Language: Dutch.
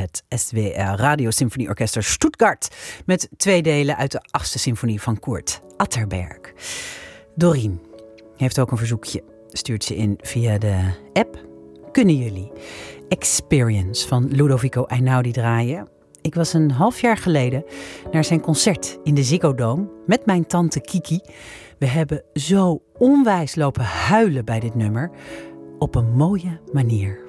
het SWR Radiosymfonieorkester Stuttgart met 2 delen uit de 8e symfonie van Kurt Atterberg. Dorien heeft ook een verzoekje. Stuurt ze in via de app. Kunnen jullie Experience van Ludovico Einaudi draaien? Ik was een half jaar geleden naar zijn concert in de Ziggo Dome met mijn tante Kiki. We hebben zo onwijs lopen huilen bij dit nummer op een mooie manier.